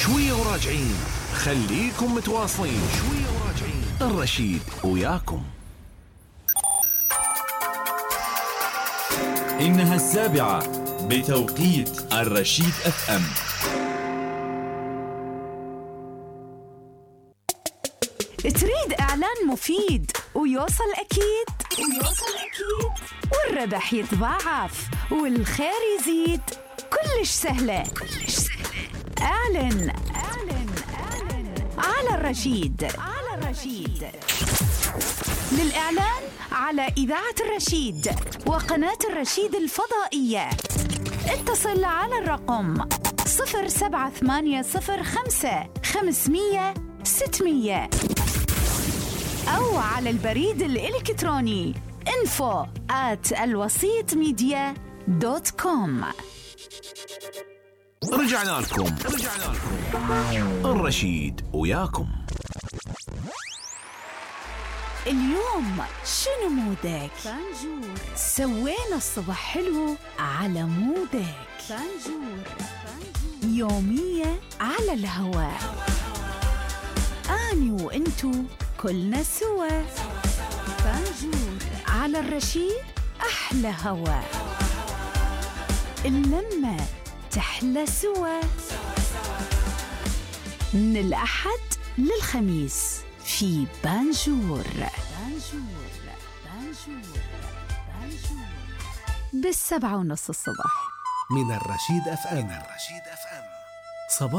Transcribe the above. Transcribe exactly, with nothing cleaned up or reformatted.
شوية وراجعين، خليكم متواصلين. شوية وراجعين، الرشيد وياكم. إنها السابعة بتوقيت الرشيد اف ام. تريد إعلان مفيد ويوصل أكيد ويوصل أكيد والربح يتضاعف والخير يزيد؟ كلش سهلة كلش سهلة. اعلن اعلن اعلن على الرشيد على الرشيد. للإعلان على إذاعة الرشيد وقناة الرشيد الفضائية اتصل على الرقم صفر سبعة ثمانية صفر خمسة خمسمية ستمية أو على البريد الإلكتروني info at الوسيط ميديا دوت كوم. رجعنا لكم رجعنا لكم الرشيد وياكم. اليوم شنو مودك؟ فانجور. سوينا الصبح حلو على مودك. فانجور. يومية على الهواء، أني وإنتو كلنا سوا. فانجور على الرشيد، أحلى هوا، اللمة تحلى سوا. من الأحد للخميس في بانجور. بانجور بانجور بانجور بالسبعة ونص الصبح من الرشيد اف ام. الرشيد اف ام صباح